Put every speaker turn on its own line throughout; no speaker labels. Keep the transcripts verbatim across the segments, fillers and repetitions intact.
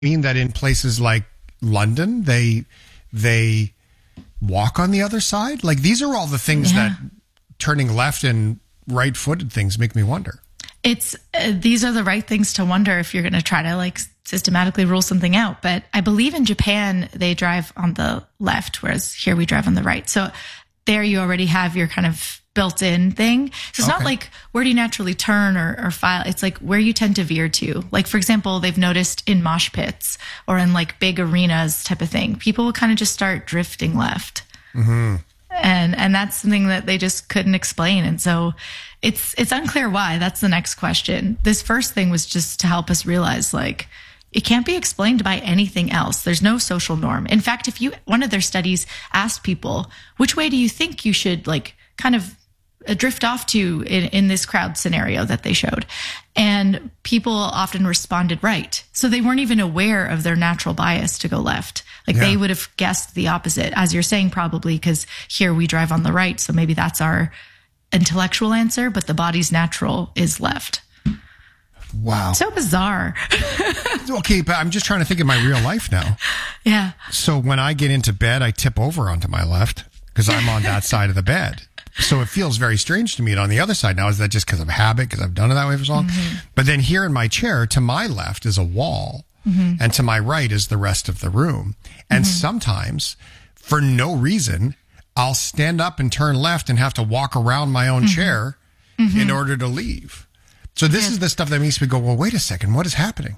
mean that in places like London, they they walk on the other side? Like, these are all the things
Yeah.
that turning left and right-footed things make me wonder.
It's uh, these are the right things to wonder if you're going to try to like systematically rule something out. But I believe in Japan, they drive on the left, whereas here we drive on the right. So there you already have your kind of built-in thing. So it's not
Okay.
like where do you naturally turn or, or file. It's like where you tend to veer to. Like, for example, they've noticed in mosh pits or in like big arenas type of thing, people will kind of just start drifting left.
Mm-hmm.
And and that's something that they just couldn't explain. And so it's it's unclear why. That's the next question. This first thing was just to help us realize, like, it can't be explained by anything else. There's no social norm. In fact, if you one of their studies asked people, which way do you think you should like kind of drift off to in, in this crowd scenario that they showed? And people often responded right. So they weren't even aware of their natural bias to go left. Like
Yeah.
they would have guessed the opposite, as you're saying, probably because here we drive on the right. So maybe that's our intellectual answer, but the body's natural is left.
Wow.
So bizarre.
Okay, but I'm just trying to think of my real life now.
Yeah.
So when I get into bed, I tip over onto my left because I'm on that side of the bed. So it feels very strange to me on the other side now. Is that just because of habit, because I've done it that way for so long? Mm-hmm. But then here in my chair, to my left is a wall, mm-hmm. and to my right is the rest of the room. And mm-hmm. sometimes, for no reason, I'll stand up and turn left and have to walk around my own mm-hmm. chair mm-hmm. in order to leave. So this
yeah.
is the stuff that makes me go, well, wait a second, what is happening?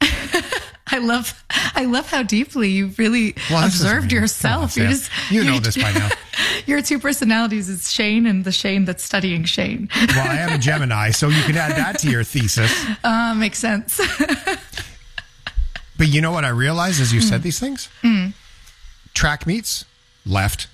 I love, I love how deeply you really
well,
observed yourself.
On,
you're just,
you know this by now.
Your two personalities is Shane and the Shane that's studying Shane.
Well, I am a Gemini, so you can add that to your thesis.
Uh, makes sense.
But you know what I realized as you
mm.
said these things?
Mm.
Track meets, left.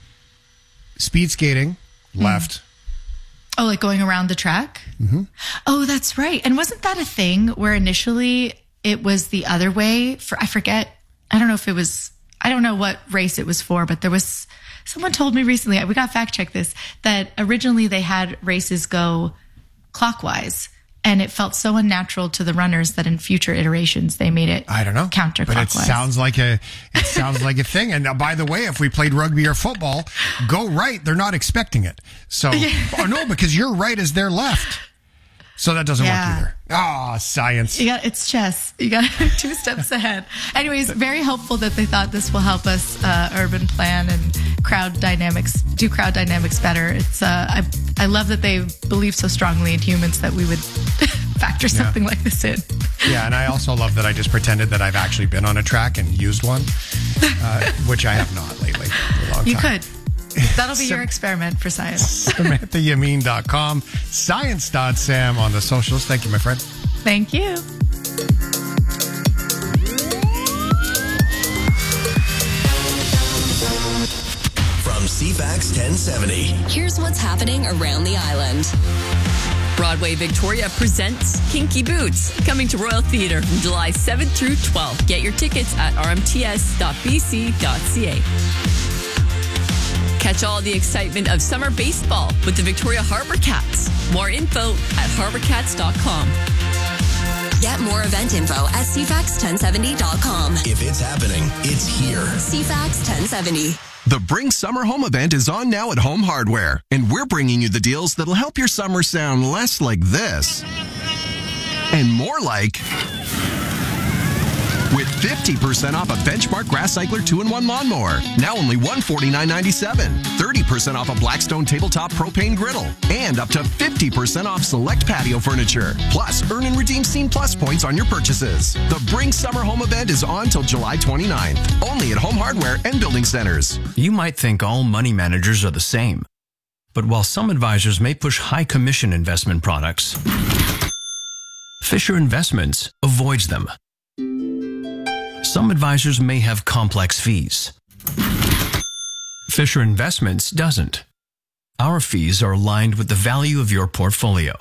Speed skating, left.
Mm. Oh, like going around the track?
Mm-hmm.
Oh, that's right. And wasn't that a thing where initially it was the other way? For I forget. I don't know if it was, I don't know what race it was for, but there was, someone told me recently, we got to fact check this, that originally they had races go clockwise. And it felt so unnatural to the runners that in future iterations they made it
I don't know
counterclockwise.
But it sounds like a it sounds like a thing. And uh, by the way, if we played rugby or football, go right, they're not expecting it. So yeah. oh no, because your right is their left. So that doesn't
yeah.
work either. Ah, oh, science.
You got it's chess. You got two steps ahead. Anyways, very helpful that they thought this will help us uh, urban plan and crowd dynamics, do crowd dynamics better. It's uh, I I love that they believe so strongly in humans that we would factor something
yeah.
like this in.
Yeah, and I also love that I just pretended that I've actually been on a track and used one, uh, which I have not lately. For a long
you
time.
could. That'll be your experiment for science.
Samantha Yamin dot com, science dot sam on the socials. Thank you, my friend.
Thank you.
From C FAX ten seventy.
Here's what's happening around the island.
Broadway Victoria presents Kinky Boots, coming to Royal Theatre from July seventh through twelfth. Get your tickets at r m t s dot b c dot c a. Catch all the excitement of summer baseball with the Victoria Harbour Cats. More info at harbour cats dot com.
Get more event info at c fax ten seventy dot com.
If it's happening, it's here.
C FAX ten seventy.
The Bring Summer Home event is on now at Home Hardware, and we're bringing you the deals that'll help your summer sound less like this and more like... With fifty percent off a Benchmark Grass Cycler two in one lawnmower. Now only one hundred forty-nine ninety-seven. thirty percent off a Blackstone Tabletop Propane Griddle. And up to fifty percent off select patio furniture. Plus, earn and redeem Scene Plus points on your purchases. The Bring Summer Home event is on till July twenty-ninth. Only at Home Hardware and Building Centers.
You might think all money managers are the same. But while some advisors may push high commission investment products, Fisher Investments avoids them. Some advisors may have complex fees. Fisher Investments doesn't. Our fees are aligned with the value of your portfolio.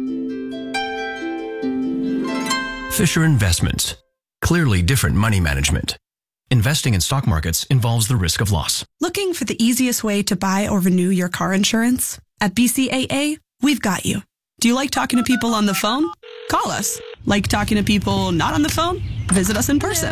Fisher Investments. Clearly different money management. Investing in stock markets involves the risk of loss.
Looking for the easiest way to buy or renew your car insurance? At B C A A, we've got you. Do you like talking to people on the phone? Call us. Like talking to people not on the phone? Visit us in person.